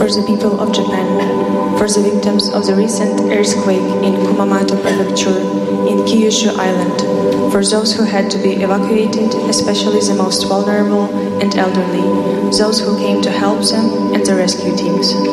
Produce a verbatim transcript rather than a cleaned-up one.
for the people of Japan, for the victims of the recent earthquake in Kumamoto Prefecture in Kyushu Island, for those who had to be evacuated, especially the most vulnerable and elderly, those who came to help them, and the rescue teams.